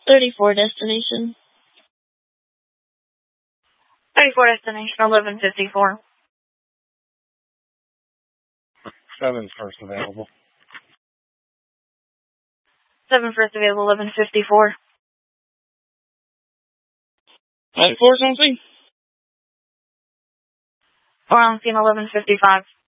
34 destination. 34 destination, 1154. 7 first available. 7 first available, 1154. 4's on scene. 4 on scene, 1155.